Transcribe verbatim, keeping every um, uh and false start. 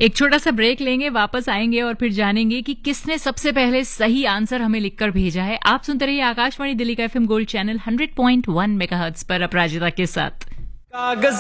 एक छोटा सा ब्रेक लेंगे, वापस आएंगे और फिर जानेंगे कि किसने सबसे पहले सही आंसर हमें लिखकर भेजा है। आप सुनते रहिए आकाशवाणी दिल्ली का FM gold channel hundred point one megahertz पर अपराजिता के साथ। कागज